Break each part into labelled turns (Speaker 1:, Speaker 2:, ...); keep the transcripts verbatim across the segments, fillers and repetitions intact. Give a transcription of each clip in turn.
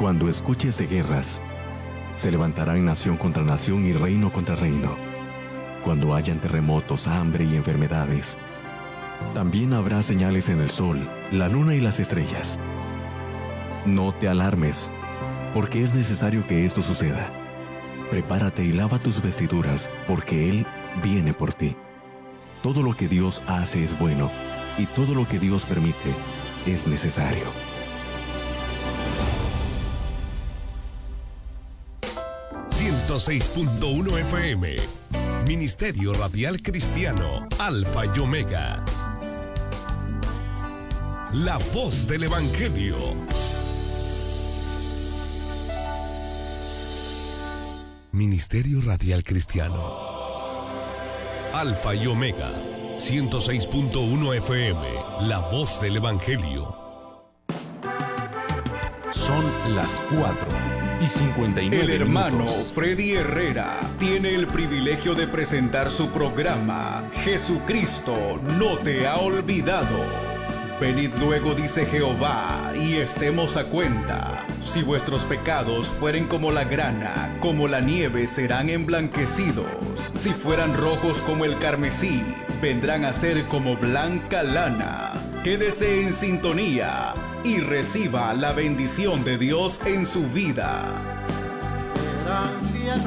Speaker 1: Cuando escuches de guerras, se levantarán nación contra nación y reino contra reino. Cuando hayan terremotos, hambre y enfermedades, también habrá señales en el sol, la luna y las estrellas. No te alarmes, porque es necesario que esto suceda. Prepárate y lava tus vestiduras, porque Él viene por ti. Todo lo que Dios hace es bueno, y todo lo que Dios permite es necesario.
Speaker 2: ciento seis punto uno F M, Ministerio Radial Cristiano, Alfa y Omega. La voz del Evangelio. Ministerio Radial Cristiano, Alfa y Omega, ciento seis punto uno F M, la voz del Evangelio.
Speaker 3: Son las cuatro y cincuenta y nueve
Speaker 4: El hermano
Speaker 3: minutos.
Speaker 4: Freddy Herrera tiene el privilegio de presentar su programa Jesucristo no te ha olvidado. Venid luego, dice Jehová, y estemos a cuenta. Si vuestros pecados fueren como la grana, como la nieve serán emblanquecidos. Si fueran rojos como el carmesí, vendrán a ser como blanca lana. Quédese en sintonía y reciba la bendición de Dios en su vida.
Speaker 5: Eran cien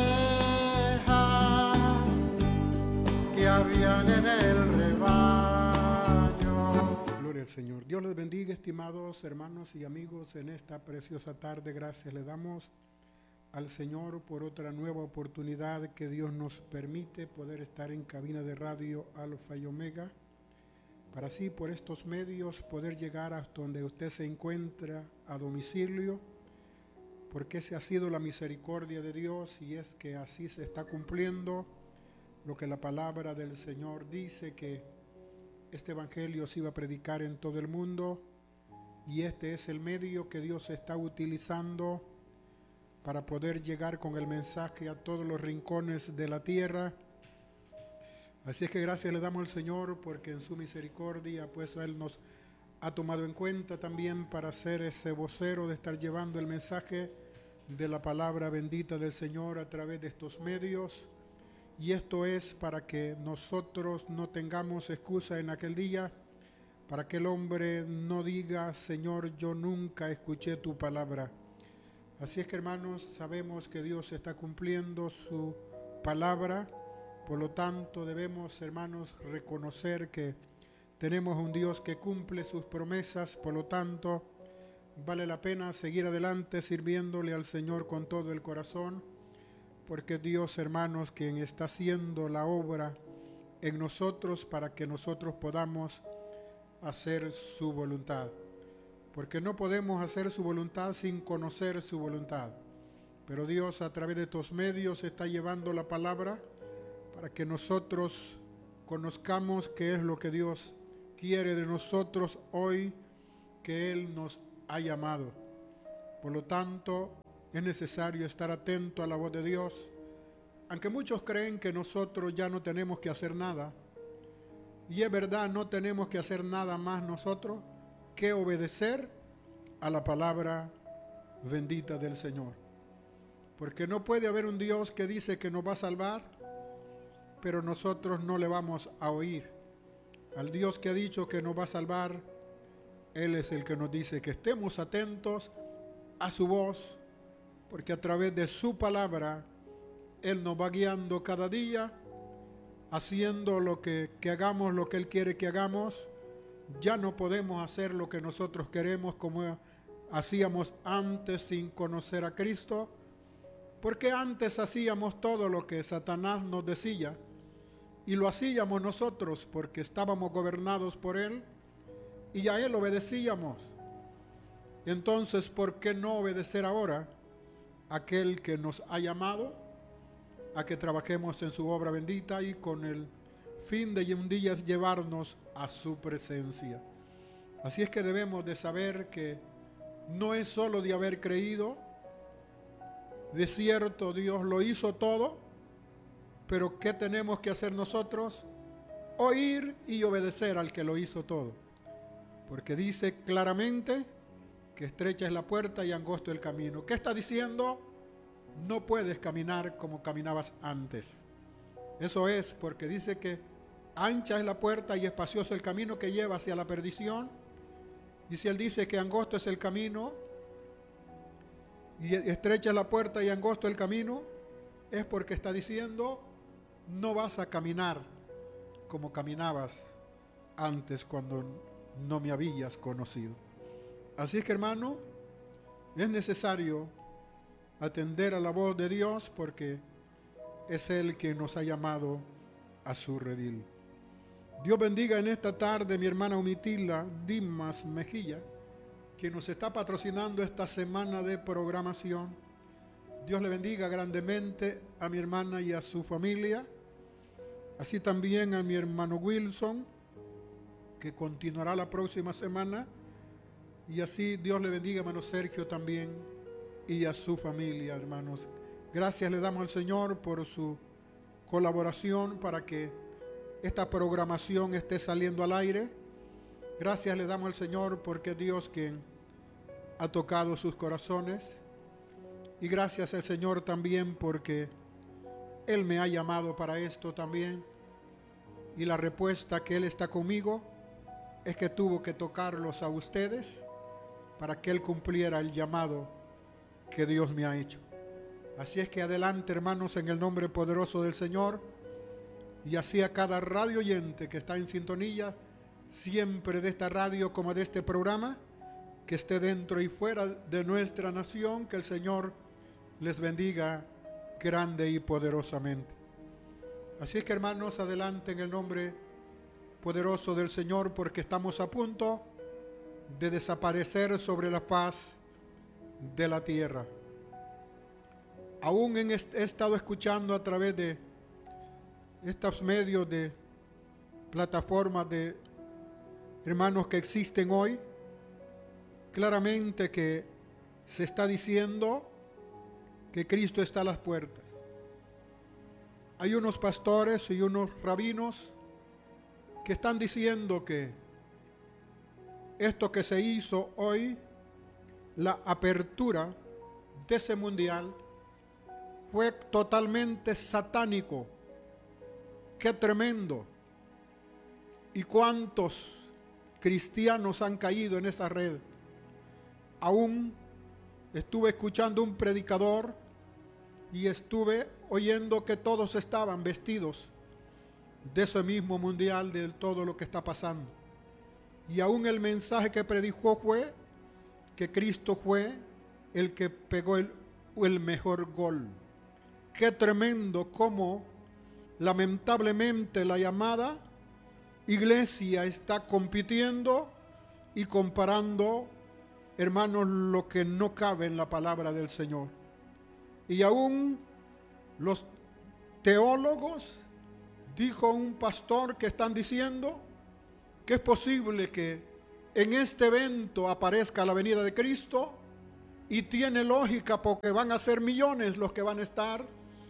Speaker 5: ovejas que habían en el rebaño. Gloria al Señor. Dios les bendiga, estimados hermanos y amigos, en esta preciosa tarde. Gracias le damos al Señor por otra nueva oportunidad que Dios nos permite poder estar en cabina de radio Alfa y Omega, para así por estos medios poder llegar hasta donde usted se encuentra a domicilio, porque esa ha sido la misericordia de Dios, y es que así se está cumpliendo lo que la palabra del Señor dice, que este evangelio se iba a predicar en todo el mundo, y este es el medio que Dios está utilizando para poder llegar con el mensaje a todos los rincones de la tierra. Así es que gracias le damos al Señor, porque en su misericordia pues Él nos ha tomado en cuenta también para ser ese vocero de estar llevando el mensaje de la palabra bendita del Señor a través de estos medios. Y esto es para que nosotros no tengamos excusa en aquel día, para que el hombre no diga: Señor, yo nunca escuché tu palabra. Así es que, hermanos, sabemos que Dios está cumpliendo su palabra. Por lo tanto, debemos, hermanos, reconocer que tenemos un Dios que cumple sus promesas. Por lo tanto, vale la pena seguir adelante sirviéndole al Señor con todo el corazón, porque Dios, hermanos, quien está haciendo la obra en nosotros para que nosotros podamos hacer su voluntad. Porque no podemos hacer su voluntad sin conocer su voluntad. Pero Dios, a través de estos medios, está llevando la palabra para que nosotros conozcamos qué es lo que Dios quiere de nosotros hoy, que Él nos ha llamado. Por lo tanto, es necesario estar atento a la voz de Dios. Aunque muchos creen que nosotros ya no tenemos que hacer nada, y es verdad, no tenemos que hacer nada más nosotros que obedecer a la palabra bendita del Señor. Porque no puede haber un Dios que dice que nos va a salvar, pero nosotros no le vamos a oír. Al Dios que ha dicho que nos va a salvar, Él es el que nos dice que estemos atentos a su voz, porque a través de su palabra Él nos va guiando cada día, haciendo lo que, que hagamos lo que Él quiere que hagamos. Ya no podemos hacer lo que nosotros queremos como hacíamos antes sin conocer a Cristo, porque antes hacíamos todo lo que Satanás nos decía, y lo hacíamos nosotros porque estábamos gobernados por Él y a Él obedecíamos. Entonces, ¿por qué no obedecer ahora a aquel que nos ha llamado a que trabajemos en su obra bendita y con el fin de un día llevarnos a su presencia? Así es que debemos de saber que no es solo de haber creído. De cierto, Dios lo hizo todo, pero ¿qué tenemos que hacer nosotros? Oír y obedecer al que lo hizo todo. Porque dice claramente que estrecha es la puerta y angosto el camino. ¿Qué está diciendo? No puedes caminar como caminabas antes. Eso es porque dice que ancha es la puerta y espacioso el camino que lleva hacia la perdición. Y si él dice que angosto es el camino y estrecha es la puerta y angosto el camino, es porque está diciendo no vas a caminar como caminabas antes cuando no me habías conocido. Así es que, hermano, es necesario atender a la voz de Dios porque es Él quien nos ha llamado a su redil. Dios bendiga en esta tarde mi hermana Humitila Dimas Mejía, quien nos está patrocinando esta semana de programación. Dios le bendiga grandemente a mi hermana y a su familia, así también a mi hermano Wilson, que continuará la próxima semana, y así Dios le bendiga a hermano Sergio también y a su familia, hermanos. Gracias le damos al Señor por su colaboración para que esta programación esté saliendo al aire. Gracias le damos al Señor porque es Dios quien ha tocado sus corazones. Y gracias al Señor también porque Él me ha llamado para esto también. Y la respuesta que Él está conmigo es que tuvo que tocarlos a ustedes para que Él cumpliera el llamado que Dios me ha hecho. Así es que adelante, hermanos, en el nombre poderoso del Señor, y así a cada radio oyente que está en sintonía, siempre de esta radio como de este programa, que esté dentro y fuera de nuestra nación, que el Señor les bendiga grande y poderosamente. Así es que, hermanos, adelante en el nombre poderoso del Señor, porque estamos a punto de desaparecer sobre la faz de la tierra. Aún en est- he estado escuchando a través de estos medios de plataformas de hermanos que existen hoy, claramente que se está diciendo que Cristo está a las puertas. Hay unos pastores y unos rabinos que están diciendo que esto que se hizo hoy, la apertura de ese mundial, fue totalmente satánico. ¡Qué tremendo! ¿Y cuántos cristianos han caído en esa red? Aún estuve escuchando un predicador y estuve oyendo que todos estaban vestidos de ese mismo mundial, de todo lo que está pasando. Y aún el mensaje que predicó fue que Cristo fue el que pegó el, el mejor gol. ¡Qué tremendo! Cómo lamentablemente la llamada iglesia está compitiendo y comparando, hermanos, lo que no cabe en la palabra del Señor. Y aún los teólogos, dijo un pastor, que están diciendo que es posible que en este evento aparezca la venida de Cristo, y tiene lógica porque van a ser millones los que van a estar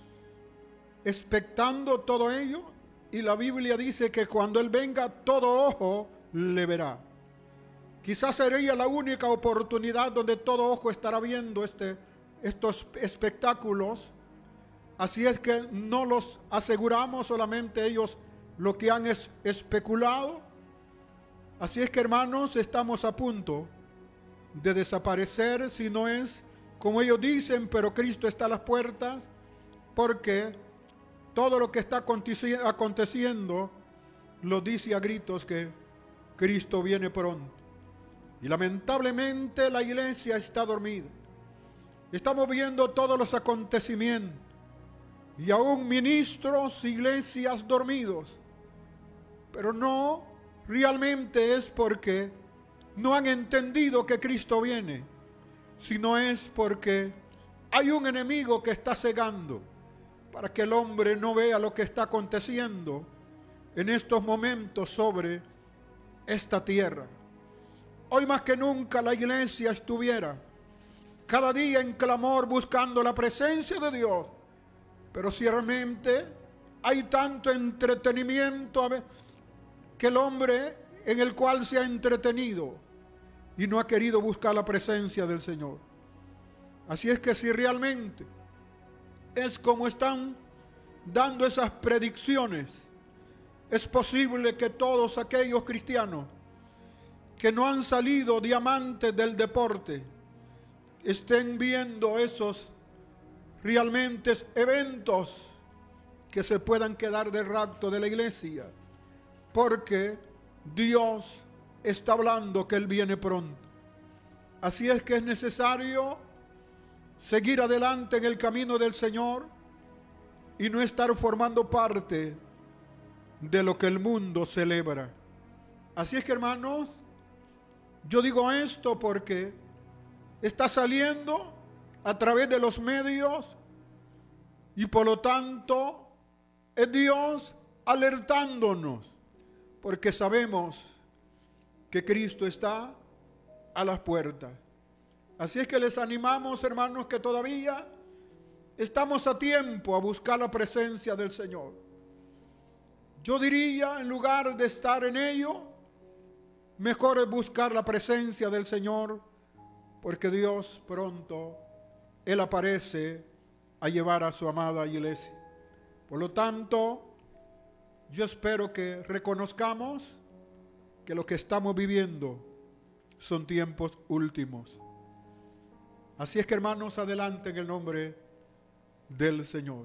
Speaker 5: expectando todo ello, y la Biblia dice que cuando Él venga todo ojo le verá. Quizás sería la única oportunidad donde todo ojo estará viendo este, estos espectáculos. Así es que no los aseguramos, solamente ellos lo que han es especulado. Así es que, hermanos, estamos a punto de desaparecer, si no es como ellos dicen, pero Cristo está a las puertas, porque todo lo que está aconteciendo lo dice a gritos que Cristo viene pronto. Y lamentablemente la iglesia está dormida. Estamos viendo todos los acontecimientos y aún ministros, iglesias dormidos, pero no realmente es porque no han entendido que Cristo viene, sino es porque hay un enemigo que está cegando para que el hombre no vea lo que está aconteciendo en estos momentos sobre esta tierra. Hoy más que nunca la iglesia estuviera cada día en clamor buscando la presencia de Dios, pero ciertamente hay tanto entretenimiento que el hombre en el cual se ha entretenido, y no ha querido buscar la presencia del Señor. Así es que si realmente es como están dando esas predicciones, es posible que todos aquellos cristianos que no han salido diamantes del deporte estén viendo esos realmente eventos que se puedan quedar de rapto de la iglesia, porque Dios está hablando que Él viene pronto. Así es que es necesario seguir adelante en el camino del Señor y no estar formando parte de lo que el mundo celebra. Así es que, hermanos, yo digo esto porque está saliendo a través de los medios y por lo tanto es Dios alertándonos, porque sabemos que Cristo está a las puertas. Así es que les animamos, hermanos, que todavía estamos a tiempo a buscar la presencia del Señor. Yo diría, en lugar de estar en ello, mejor es buscar la presencia del Señor, porque Dios pronto, Él aparece a llevar a su amada iglesia. Por lo tanto, yo espero que reconozcamos que lo que estamos viviendo son tiempos últimos. Así es que, hermanos, adelante en el nombre del Señor.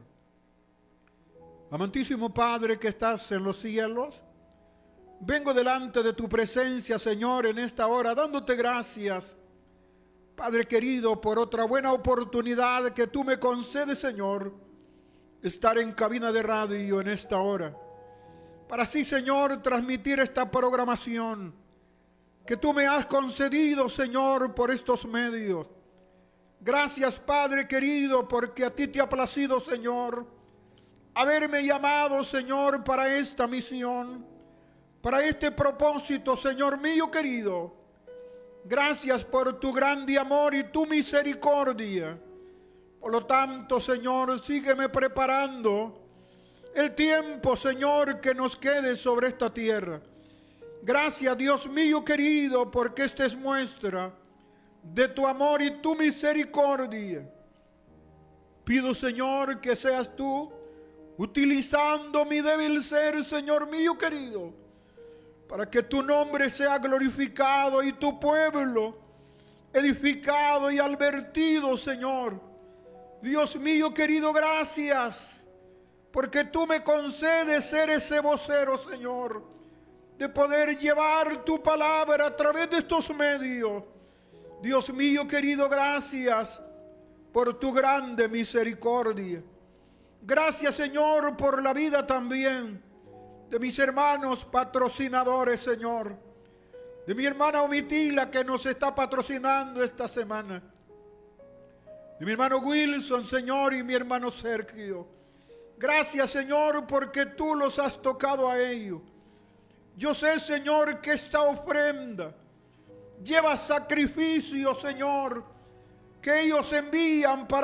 Speaker 5: Amantísimo Padre que estás en los cielos, vengo delante de tu presencia, Señor, en esta hora, dándote gracias, Padre querido, por otra buena oportunidad que tú me concedes, Señor, estar en cabina de radio en esta hora, para así, Señor, transmitir esta programación que tú me has concedido, Señor, por estos medios. Gracias, Padre querido, porque a ti te ha placido, Señor, haberme llamado, Señor, para esta misión, para este propósito, Señor mío querido. Gracias por tu grande amor y tu misericordia. Por lo tanto, Señor, sígueme preparando el tiempo, Señor, que nos quede sobre esta tierra. Gracias, Dios mío querido, porque esta es muestra de tu amor y tu misericordia. Pido, Señor, que seas tú utilizando mi débil ser, Señor mío querido, para que tu nombre sea glorificado y tu pueblo edificado y advertido, Señor. Dios mío querido, gracias, porque tú me concedes ser ese vocero, Señor, de poder llevar tu palabra a través de estos medios. Dios mío querido, gracias por tu grande misericordia. Gracias, Señor, por la vida también de mis hermanos patrocinadores, Señor. De mi hermana Omitila, que nos está patrocinando esta semana. De mi hermano Wilson, Señor, y mi hermano Sergio. Gracias, Señor, porque tú los has tocado a ellos. Yo sé, Señor, que esta ofrenda lleva sacrificio, Señor, que ellos envían para